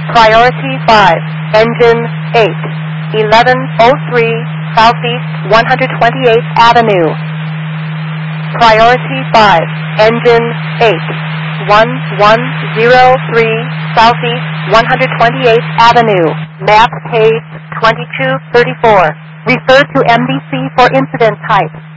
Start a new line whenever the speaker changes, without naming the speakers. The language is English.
Priority 5, engine 8, 1103 Southeast 128th Avenue. Priority 5, engine 8, 1103 Southeast 128th Avenue. Map page 2234. Refer to MDC for incident type.